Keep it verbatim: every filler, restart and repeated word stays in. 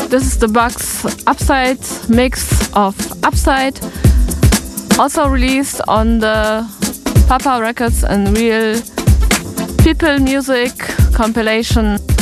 This is the Bugs Upside mix of Upside, also released on the Papa Records and Real People Music compilation.